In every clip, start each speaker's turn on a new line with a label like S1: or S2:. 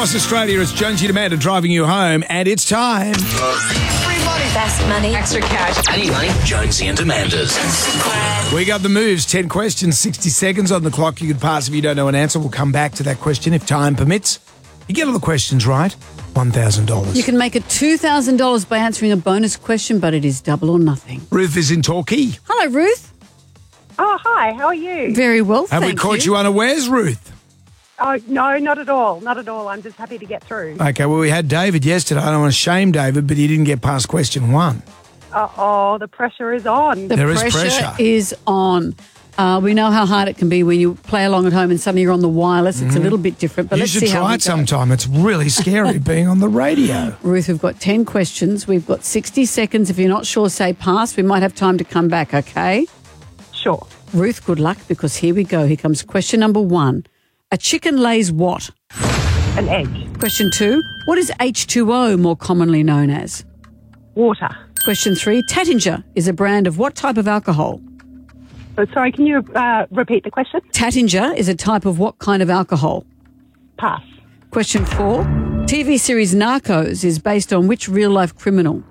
S1: Across Australia, it's Jonesy and Amanda driving you home, and it's time.
S2: Best money.
S3: Extra cash.
S4: Any money? Jonesy and Amanda's.
S1: We got the moves. 10 questions, 60 seconds on the clock. You could pass if you don't know an answer. We'll come back to that question if time permits. You get all the questions right, $1,000.
S5: You can make it $2,000 by answering a bonus question, but it is double or nothing.
S1: Ruth is in Torquay.
S5: Hello, Ruth.
S3: Oh, hi. How are you?
S5: Very well,
S1: Have we caught you unawares, Ruth?
S3: Oh, no, not at all. Not at all. I'm just happy to get through.
S1: Okay, well, we had David yesterday. I don't want to shame David, but he didn't get past question 1.
S3: The pressure is on.
S5: The
S1: There is
S5: pressure
S1: pressure.
S5: is on. We know how hard it can be when you play along at home and suddenly you're on the wireless. It's a little bit different, but
S1: You
S5: let's
S1: should
S5: see how
S1: try
S5: we
S1: it
S5: go.
S1: sometime. It's really scary being on the radio.
S5: Ruth, we've got 10 questions. We've got 60 seconds. If you're not sure, say pass. We might have time to come back, okay?
S3: Sure.
S5: Ruth, good luck, because here we go. Here comes question number 1. A chicken lays what?
S3: An egg.
S5: Question 2. What is H2O more commonly known as?
S3: Water.
S5: Question 3. Tattinger is a brand of what type of alcohol?
S3: Sorry, can you repeat the question?
S5: Tattinger is a type of what kind of alcohol?
S3: Pass.
S5: Question 4. TV series Narcos is based on which real-life criminal?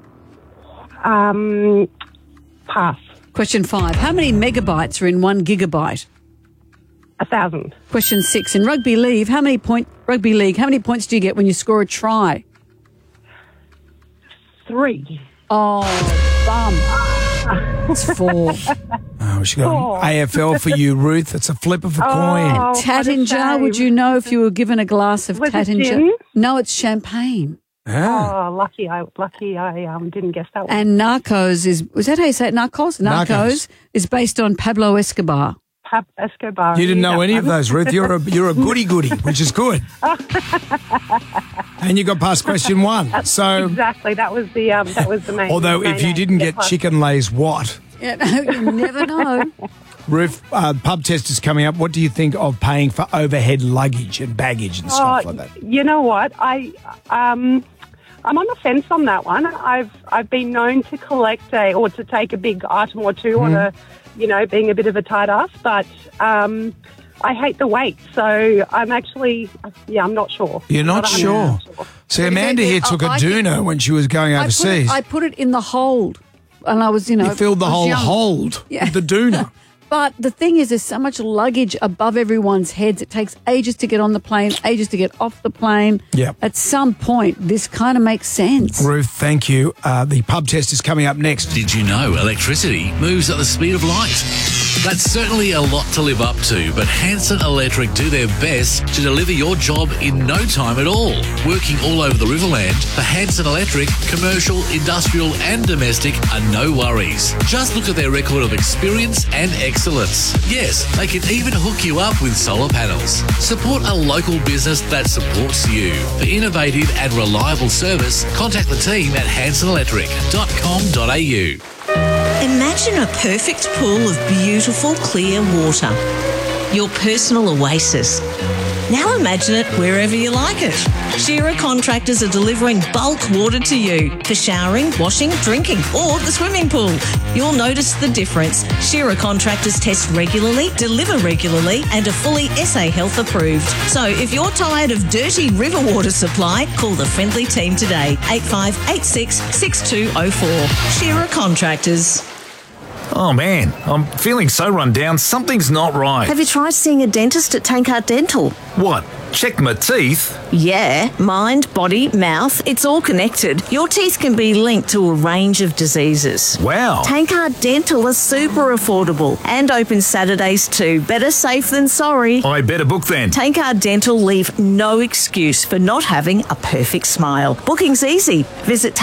S3: Pass.
S5: Question 5. How many megabytes are in 1 gigabyte?
S3: 1,000.
S5: Question 6. In rugby league, how many points do you get when you score a try?
S3: 3.
S5: Oh, bum. It's 4.
S1: Oh, she got an AFL for you, Ruth. It's a flip of a coin.
S3: what a
S5: Tattinger,
S3: shame.
S5: would you know if you were given a glass of
S3: Was it
S5: Tattinger?
S3: gin?
S5: No, it's champagne.
S1: Ah.
S3: Lucky I didn't guess that one.
S5: And Narcos was that how you say it? Narcos?
S1: Narcos.
S5: Is based on Pablo Escobar.
S3: Escobar.
S1: You didn't know any of those, Ruth. You're a goody, which is good. And you got past question 1. So,
S3: Exactly. That was the main.
S1: although if you didn't get chicken lays what?
S5: Yeah, no, you never know.
S1: Ruth, pub test is coming up. What do you think of paying for overhead luggage and baggage and stuff like that?
S3: You know what? I'm on the fence on that one. I've been known to collect or to take a big item or two on a, being a bit of a tight ass, but I hate the weight. So I'm actually, I'm not sure.
S1: You're not sure? See, Amanda here took a
S5: I
S1: doona when she was going overseas.
S5: I put it in the hold, and I was,
S1: You filled the
S5: I was
S1: whole
S5: young.
S1: hold
S5: Yeah.
S1: with the doona.
S5: But the thing is, there's so much luggage above everyone's heads. It takes ages to get on the plane, ages to get off the plane.
S1: Yep.
S5: At some point, this kind of makes sense.
S1: Ruth, thank you. The pub test is coming up next.
S4: Did you know electricity moves at the speed of light? That's certainly a lot to live up to, but Hanson Electric do their best to deliver your job in no time at all. Working all over the Riverland, for Hanson Electric, commercial, industrial and domestic are no worries. Just look at their record of experience and excellence. Yes, they can even hook you up with solar panels. Support a local business that supports you. For innovative and reliable service, contact the team at hansonelectric.com.au.
S2: Imagine a perfect pool of beautiful, clear water. Your personal oasis. Now imagine it wherever you like it. Shearer Contractors are delivering bulk water to you for showering, washing, drinking, or the swimming pool. You'll notice the difference. Shearer Contractors test regularly, deliver regularly, and are fully SA Health approved. So if you're tired of dirty river water supply, call the friendly team today, 8586 6204. Shearer Contractors.
S6: Oh man, I'm feeling so run down, something's not right.
S2: Have you tried seeing a dentist at Tankard Dental?
S6: What? Check my teeth?
S2: Yeah, mind, body, mouth, it's all connected. Your teeth can be linked to a range of diseases.
S6: Wow.
S2: Tankard Dental is super affordable and open Saturdays too. Better safe than sorry.
S6: I better book then.
S2: Tankard Dental leave no excuse for not having a perfect smile. Booking's easy. Visit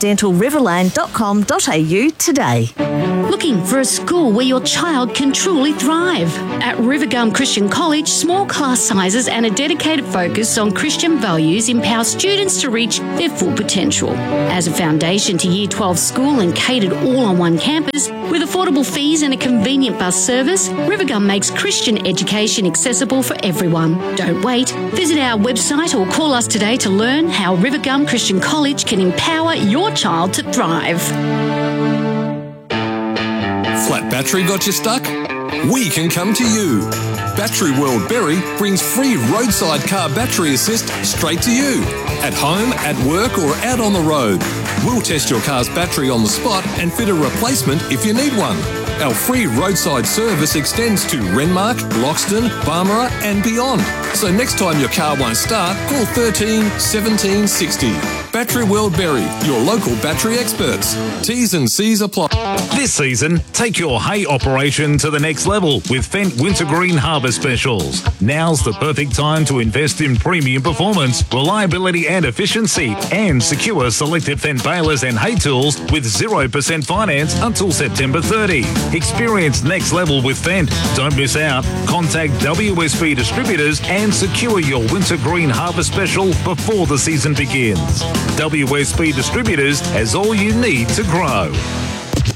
S2: tankarddentalriverland.com.au today.
S7: Looking for a school where your child can truly thrive? At Rivergum Christian College, small class sizes and a dedicated focus on Christian values empower students to reach their full potential. As a foundation to Year 12 school and catered all on one campus, with affordable fees and a convenient bus service, Rivergum makes Christian education accessible for everyone. Don't wait. Visit our website or call us today to learn how Rivergum Christian College can empower your child to thrive.
S8: Flat battery got you stuck? we can come to you. Battery World Berry brings free roadside car battery assist straight to you. At home, at work or out on the road. We'll test your car's battery on the spot and fit a replacement if you need one. Our free roadside service extends to Renmark, Loxton, Barmera and beyond. So next time your car won't start, call 13 17 60. Battery World Berry, your local battery experts. T's and C's apply.
S6: This season, take your hay operation to the next level with Fendt Wintergreen Harvest Specials. Now's the perfect time to invest in premium performance, reliability and efficiency, and secure selected Fendt balers and hay tools with 0% finance until September 30. Experience next level with Fendt. Don't miss out. Contact WSB Distributors and secure your Wintergreen Harvest Special before the season begins. WSB Distributors has all you need to grow.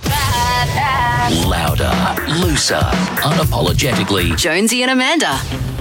S9: Louder, looser, unapologetically.
S10: Jonesy and Amanda.